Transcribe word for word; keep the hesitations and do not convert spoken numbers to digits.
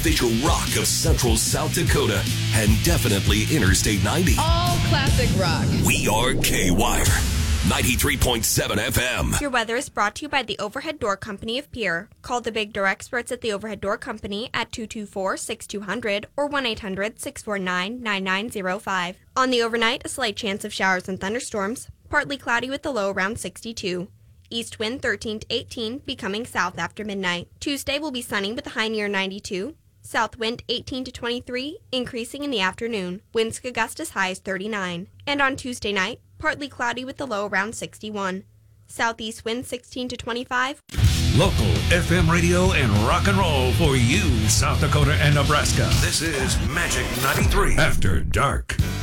official rock of Central South Dakota and definitely Interstate ninety. All classic rock. We are K-Wire, ninety-three point seven F M. Your weather is brought to you by the Overhead Door Company of Pierre. Call the Big Door experts at the Overhead Door Company at two two four, six two zero zero or one eight hundred, six four nine, nine nine zero five. On the overnight, a slight chance of showers and thunderstorms. Partly cloudy with the low around sixty-two. East wind thirteen to eighteen, becoming south after midnight. Tuesday will be sunny with a high near ninety-two. South wind eighteen to twenty-three, increasing in the afternoon. Winds could gust as high as thirty-nine. And on Tuesday night, partly cloudy with the low around sixty-one. Southeast wind sixteen to twenty-five. Local F M radio and rock and roll for you, South Dakota and Nebraska. This is Magic ninety-three After Dark.